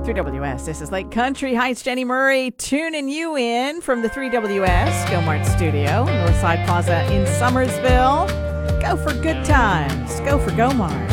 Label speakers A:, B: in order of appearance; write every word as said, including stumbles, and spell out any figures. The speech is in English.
A: three W S, this is Lake Country Heights. Jenny Murray tuning you in from the three W S Gomart Studio, Northside Plaza in Summersville. Go for good times. Go for Gomart.